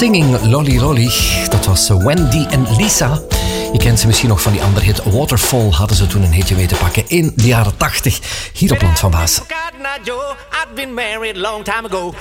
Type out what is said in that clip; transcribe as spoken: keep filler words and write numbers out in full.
Singing Lolly Lolly. Dat was Wendy en Lisa. Je kent ze misschien nog van die andere hit Waterfall. Hadden ze toen een hitje weten pakken in de jaren tachtig. Hier op Land van Baas. I'd been married long time ago.